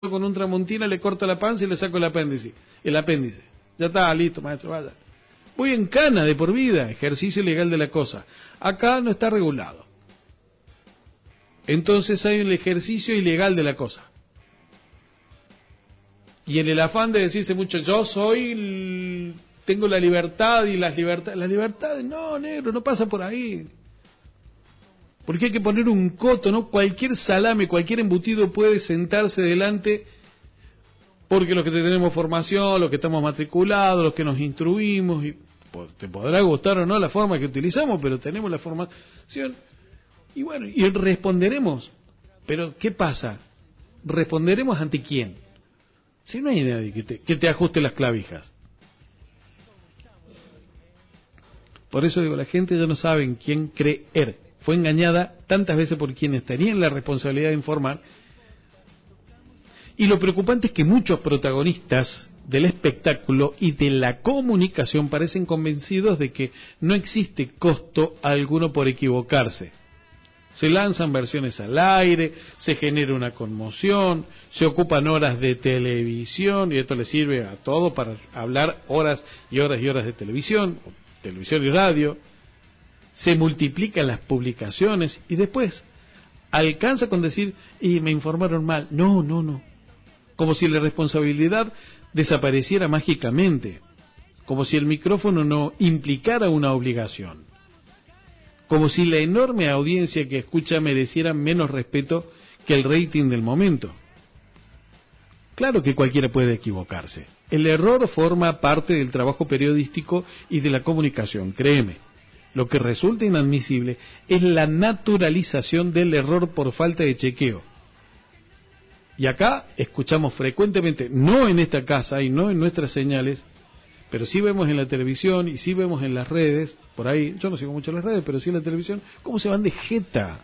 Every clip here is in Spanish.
con un tramontina, le corto la panza y le saco el apéndice. Ya está, listo, maestro, vaya. Voy en cana de por vida, ejercicio ilegal de la cosa. Acá no está regulado. Entonces hay el ejercicio ilegal de la cosa. Y en el afán de decirse mucho, tengo la libertad y las libertades, no, negro, no pasa por ahí. Porque hay que poner un coto, ¿no? Cualquier salame, cualquier embutido puede sentarse delante, porque los que tenemos formación, los que estamos matriculados, los que nos instruimos, y te podrá gustar o no la forma que utilizamos, pero tenemos la formación, y bueno, y responderemos. Pero, ¿qué pasa? ¿Responderemos ante quién? Si no hay nadie que te ajuste las clavijas. Por eso digo, la gente ya no sabe en quién creer. Fue engañada tantas veces por quienes tenían la responsabilidad de informar. Y lo preocupante es que muchos protagonistas del espectáculo y de la comunicación parecen convencidos de que no existe costo alguno por equivocarse. Se lanzan versiones al aire, se genera una conmoción, se ocupan horas de televisión, y esto le sirve a todo para hablar horas y horas y horas de televisión y radio. Se multiplican las publicaciones y después alcanza con decir, y me informaron mal. No. Como si la responsabilidad desapareciera mágicamente, como si el micrófono no implicara una obligación, como si la enorme audiencia que escucha mereciera menos respeto que el rating del momento. Claro que cualquiera puede equivocarse. El error forma parte del trabajo periodístico y de la comunicación, créeme. Lo que resulta inadmisible es la naturalización del error por falta de chequeo. Y acá escuchamos frecuentemente, no en esta casa y no en nuestras señales, pero sí vemos en la televisión y sí vemos en las redes, por ahí, yo no sigo mucho las redes, pero sí en la televisión, cómo se van de jeta.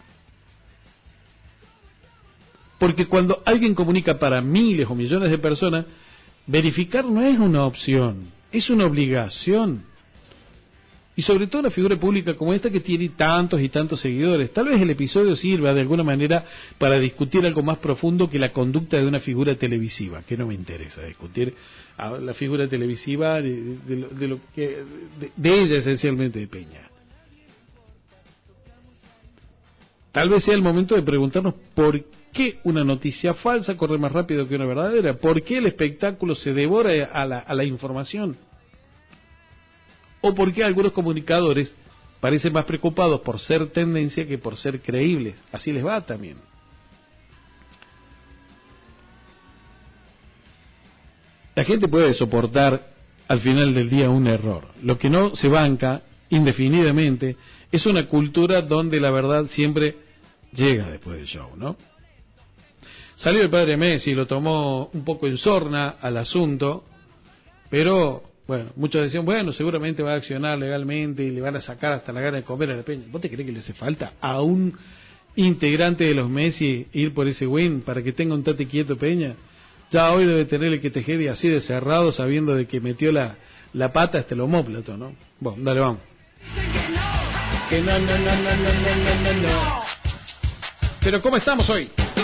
Porque cuando alguien comunica para miles o millones de personas, verificar no es una opción, es una obligación. Y sobre todo una figura pública como esta que tiene tantos y tantos seguidores. Tal vez el episodio sirva de alguna manera para discutir algo más profundo que la conducta de una figura televisiva, que no me interesa discutir a la figura televisiva de ella esencialmente, de Peña. Tal vez sea el momento de preguntarnos por qué una noticia falsa corre más rápido que una verdadera, por qué el espectáculo se devora a la información. O por qué algunos comunicadores parecen más preocupados por ser tendencia que por ser creíbles. Así les va también. La gente puede soportar al final del día un error. Lo que no se banca indefinidamente es una cultura donde la verdad siempre llega después del show, ¿no? Salió el padre Messi, lo tomó un poco en sorna al asunto, pero bueno, muchos decían, bueno, seguramente va a accionar legalmente y le van a sacar hasta la gana de comer a la Peña. ¿Vos te crees que le hace falta a un integrante de los Messi ir por ese win para que tenga un tate quieto Peña? Ya hoy debe tener el que te así de cerrado, sabiendo de que metió la pata hasta el omóplato, ¿no? Bueno, dale, vamos. Que no. Pero ¿cómo estamos hoy?